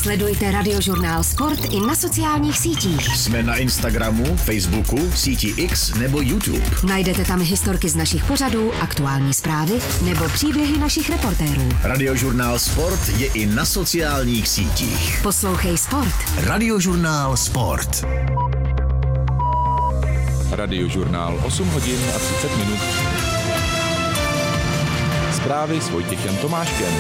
Sledujte Radiožurnál Sport i na sociálních sítích. Jsme na Instagramu, Facebooku, síti X nebo YouTube. Najdete tam historky z našich pořadů, aktuální zprávy nebo příběhy našich reportérů. Radiožurnál Sport je i na sociálních sítích. Poslouchej Sport. Radiožurnál Sport. Radiožurnál 8 hodin a 30 minut. Zprávy s Vojtěchem Tomáškem.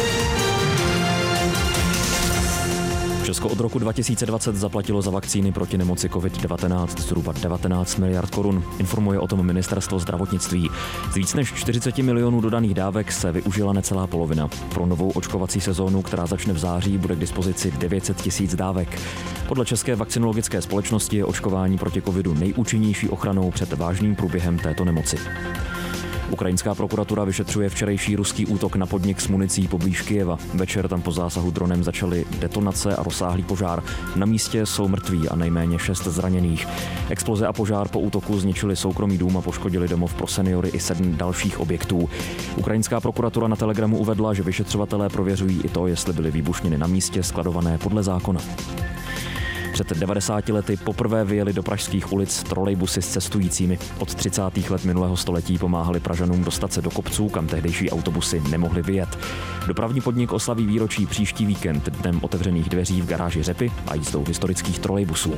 Česko od roku 2020 zaplatilo za vakcíny proti nemoci COVID-19 zhruba 19 miliard korun. Informuje o tom ministerstvo zdravotnictví. Z víc než 40 milionů dodaných dávek se využila necelá polovina. Pro novou očkovací sezónu, která začne v září, bude k dispozici 900 000 dávek. Podle České vakcinologické společnosti je očkování proti covidu nejúčinnější ochranou před vážným průběhem této nemoci. Ukrajinská prokuratura vyšetřuje včerejší ruský útok na podnik s municí poblíž Kyjeva. Večer tam po zásahu dronem začaly detonace a rozsáhlý požár. Na místě jsou mrtví a nejméně 6 zraněných. Exploze a požár po útoku zničili soukromý dům a poškodili domov pro seniory i 7 dalších objektů. Ukrajinská prokuratura na Telegramu uvedla, že vyšetřovatelé prověřují i to, jestli byly výbušniny na místě skladované podle zákona. Před 90 lety poprvé vyjeli do pražských ulic trolejbusy s cestujícími. Od 30. let minulého století pomáhali Pražanům dostat se do kopců, kam tehdejší autobusy nemohly vyjet. Dopravní podnik oslaví výročí příští víkend dnem otevřených dveří v garáži Řepy a jízdou historických trolejbusů.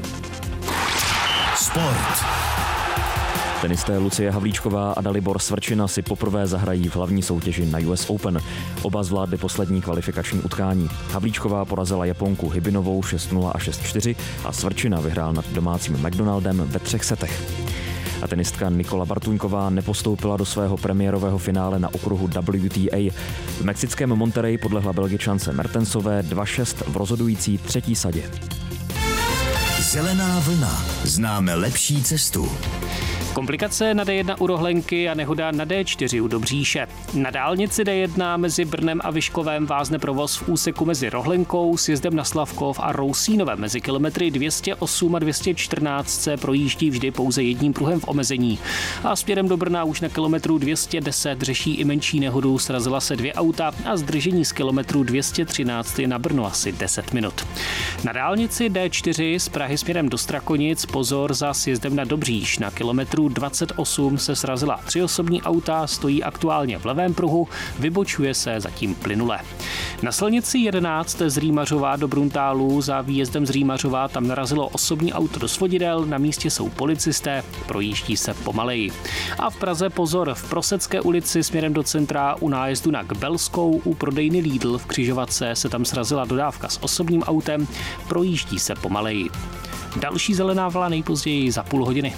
Sport. Tenisté Lucie Havlíčková a Dalibor Svrčina si poprvé zahrají v hlavní soutěži na US Open. Oba zvládli poslední kvalifikační utkání. Havlíčková porazila Japonku Hybinovou 6-0 a 6-4 a Svrčina vyhrál nad domácím McDonaldem ve 3 setech. A tenistka Nikola Bartuňková nepostoupila do svého premiérového finále na okruhu WTA. V mexickém Monterrey podlehla Belgičance Mertensové 2-6 v rozhodující 3. sadě. Zelená vlna. Známe lepší cestu. Komplikace na D1 u Rohlenky a nehoda na D4 u Dobříše. Na dálnici D1 mezi Brnem a Vyškovem vázne provoz v úseku mezi Rohlenkou, sjezdem na Slavkov a Rousínovem. Mezi kilometry 208 a 214 se projíždí vždy pouze jedním pruhem v omezení. A směrem do Brna už na kilometru 210 řeší i menší nehodu, srazila se 2 auta a zdržení z kilometru 213 je na Brno asi 10 minut. Na dálnici D4 z Prahy směrem do Strakonic pozor za sjezdem na Dobříš. Na kilometru 28 se srazila 3 osobní auta, stojí aktuálně v levém pruhu, vybočuje se zatím plynule. Na silnici 11 z Rýmařova do Bruntálu za výjezdem z Rýmařova tam narazilo osobní auto do svodidel, na místě jsou policisté, projíždí se pomaleji. A v Praze pozor, v Prosecké ulici směrem do centra u nájezdu na Kbelskou u prodejny Lidl v křižovatce se tam srazila dodávka s osobním autem, projíždí se pomaleji. Další zelená vlna nejpozději za půl hodiny.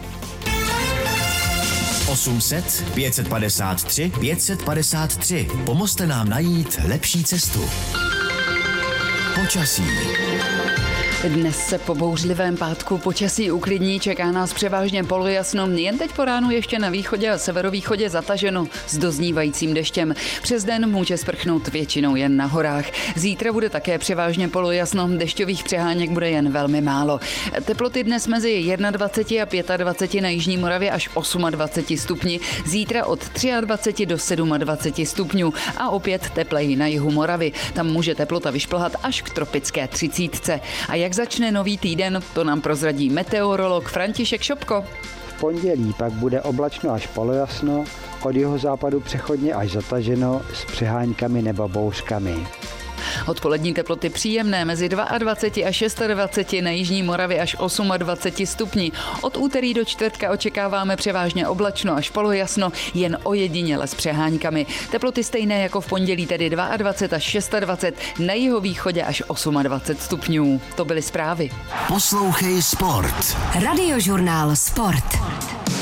800 553 553. Pomozte nám najít lepší cestu. Počasí. Dnes se po bouřlivém pátku počasí uklidní, čeká nás převážně polojasno, jen teď po ránu ještě na východě a severovýchodě zataženo s doznívajícím deštěm. Přes den může sprchnout většinou jen na horách. Zítra bude také převážně polojasno, dešťových přeháněk bude jen velmi málo. Teploty dnes mezi 21 a 25 na jižní Moravě až 28 stupni, zítra od 23 do 27 stupňů a opět tepleji na jihu Moravy. Tam může teplota vyšplhat až k tropické 30. A jak začne nový týden, to nám prozradí meteorolog František Šopko. V pondělí pak bude oblačno až polojasno, od jihozápadu přechodně až zataženo s přeháňkami nebo bouřkami. Odpolední teploty příjemné mezi 22 a 26 na jižní Moravě až 28 stupni. Od úterý do čtvrtka očekáváme převážně oblačno až polojasno, jen ojediněle s přeháňkami. Teploty stejné jako v pondělí, tedy 22 až 26, na jihovýchodě až 28 stupňů. To byly zprávy. Poslouchej Sport. Radiožurnál Sport.